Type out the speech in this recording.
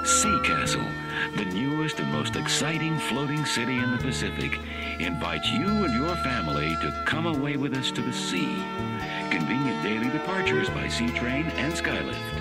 Sea Castle, the newest and most exciting floating city in the Pacific, invites you and your family to come away with us to the sea. Convenient daily departures by sea train and Skylift.